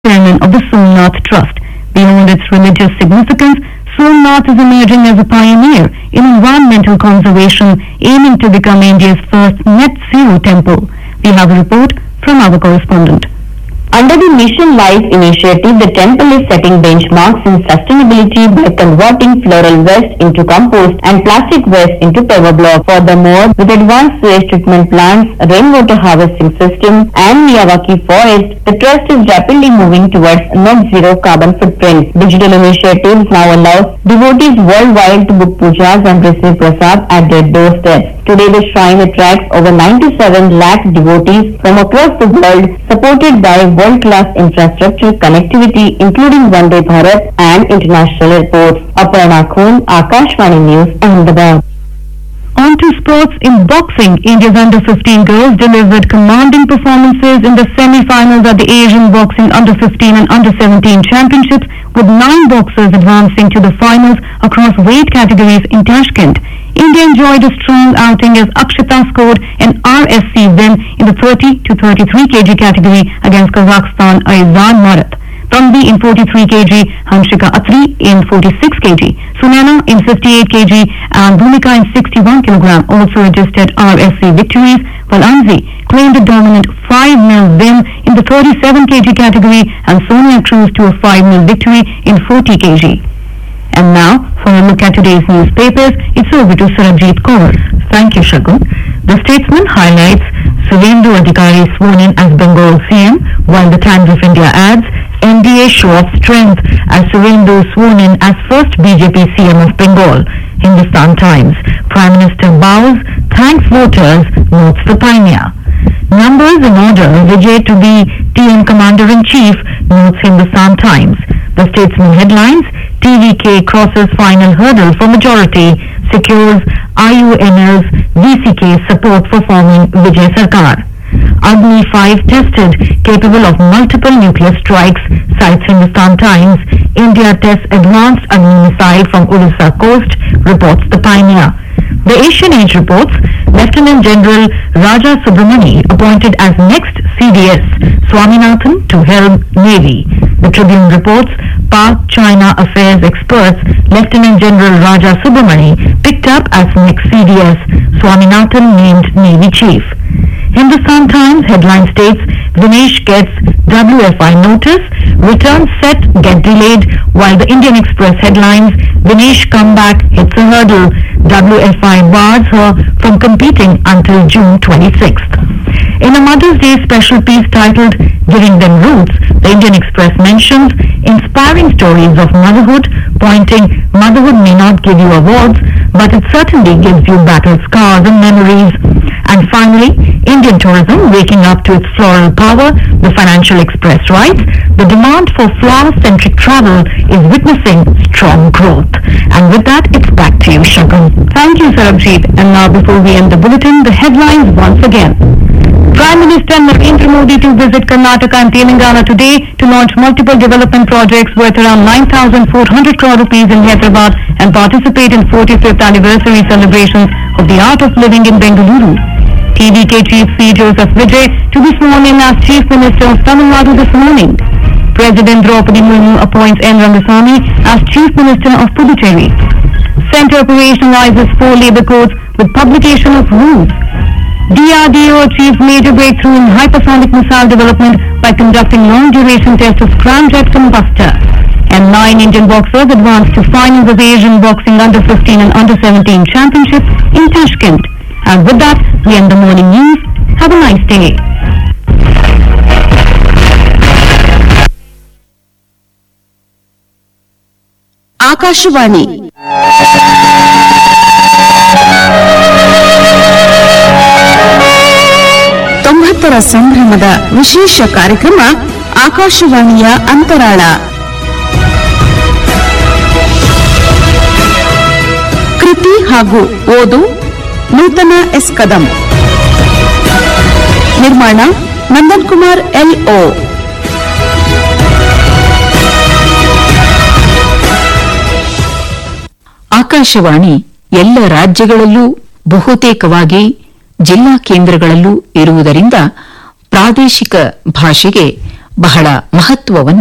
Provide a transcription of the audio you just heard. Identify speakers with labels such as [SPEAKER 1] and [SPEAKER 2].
[SPEAKER 1] chairman of the Somnath Trust. Beyond its religious significance, Somnath is emerging as a pioneer in environmental conservation, aiming to become India's first net zero temple. We have a report from our correspondent.
[SPEAKER 2] Under the Mission Life initiative, the temple is setting benchmarks in sustainability by converting floral waste into compost and plastic waste into paver block. Furthermore, with advanced waste treatment plants, rainwater harvesting system and Miyawaki forest, the trust is rapidly moving towards net zero carbon footprint. Digital initiatives now allow devotees worldwide to book pujas and receive prasad at their doorsteps. Today, the shrine attracts over 97 lakh devotees from across the world, supported by world-class infrastructure connectivity, including Vande Bharat and international airports. Aparna Khun, Akashvani News, Ahmedabad.
[SPEAKER 1] On to sports. In boxing, India's under-15 girls delivered commanding performances in the semi-finals at the Asian Boxing Under-15 and Under-17 Championships, with 9 boxers advancing to the finals across weight categories in Tashkent. India enjoyed a strong outing as Akshita scored an RSC win in the 30 to 33 kg category against Kazakhstan Aizan Marat. Tanvi in 43 kg, Hanshika Atri in 46 kg, Sunana in 58 kg and Bhumika in 61 kg also registered RSC victories, while Anzi claimed a dominant 5-0 win in the 37 kg category and Sonia cruised to a 5-0 victory in 40 kg. And now, for a look at today's newspapers, it's over to Sarabjit Kaur. Thank you, Shagun. The Statesman highlights Suvendu Adhikari sworn in as Bengal CM, while the Times of India adds NDA show of strength as Suvendu sworn in as first BJP CM of Bengal. Hindustan Times, Prime Minister bows, thanks voters, notes the pioneer. Numbers in order, Vijay to be TN Commander-in-Chief, notes Hindustan Times. The Statesman headlines, TVK crosses final hurdle for majority, secures IUNL's VCK support for forming Vijay Sarkar. Agni 5 tested, capable of multiple nuclear strikes, cites Hindustan Times. India tests advanced Agni missile from Odisha coast, reports the Pioneer. The Asian Age reports, Lieutenant General Raja Subramani appointed as next CDS, Swaminathan to helm Navy. The Tribune reports, Pak-China affairs experts Lieutenant General Raja Subramani picked up as next CDS, Swaminathan named Navy Chief. Hindustan Times headline states, Dinesh gets WFI notice, return set get delayed, while the Indian Express headlines, Dinesh comeback hits a hurdle, WFI bars her from competing until June 26th. In a Mother's Day special piece titled Giving Them Roots, the Indian Express mentions inspiring stories of motherhood, pointing motherhood may not give you awards, but it certainly gives you battle scars and memories. And finally, Indian tourism waking up to its floral power, the Financial Express writes, the demand for flower-centric travel is witnessing strong growth. And with that, it's back to you, Shagun. Thank you, Sarabjit. And now, before we end the bulletin, the headlines once again. Prime Minister Narendra Modi to visit Karnataka and Telangana today to launch multiple development projects worth around 9,400 crore rupees in Hyderabad and participate in 45th anniversary celebrations of the art of living in Bengaluru. TVK Chief C. Joseph Vijay to be sworn in as Chief Minister of Tamil Nadu this morning. President Draupadi Murmu appoints N. Rangasamy as Chief Minister of Puducherry. Centre operationalizes 4 labour codes with publication of rules. DRDO achieves major breakthrough in hypersonic missile development by conducting long-duration tests of scramjet combustor. And 9 Indian boxers advanced to finals of Asian Boxing Under-15 and Under-17 Championships in Tashkent. And with that, we end the morning news. Have a nice day.
[SPEAKER 3] Akashvani ತೊಂಬತ್ತರ ಸಂಭ್ರಮದ ವಿಶೇಷ ಕಾರ್ಯಕ್ರಮ ಆಕಾಶವಾಣಿಯ ಅಂತರಾಳ. ಕೃತಿ ಹಾಗೂ ಓದು ನೂತನ S Kadam. ನಿರ್ಮಾಣ ನಂದನ್ ಕುಮಾರ್ LO.
[SPEAKER 4] ಆಕಾಶವಾಣಿ ಎಲ್ಲ ರಾಜ್ಯಗಳಲ್ಲೂ ಬಹುತೇಕವಾಗಿ ಜಿಲ್ಲಾ ಕೇಂದ್ರಗಳಲ್ಲೂ ಇರುವುದರಿಂದ ಪ್ರಾದೇಶಿಕ ಭಾಷೆಗೆ ಬಹಳ ಮಹತ್ವವನ್ನು